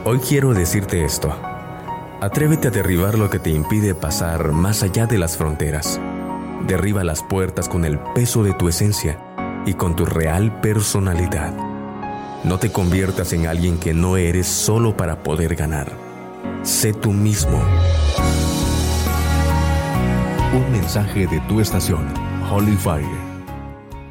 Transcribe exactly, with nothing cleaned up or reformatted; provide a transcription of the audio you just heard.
Hoy quiero decirte esto. Atrévete a derribar lo que te impide pasar más allá de las fronteras. Derriba las puertas con el peso de tu esencia y con tu real personalidad. No te conviertas en alguien que no eres solo para poder ganar. Sé tú mismo. Un mensaje de tu estación, Holy Fire.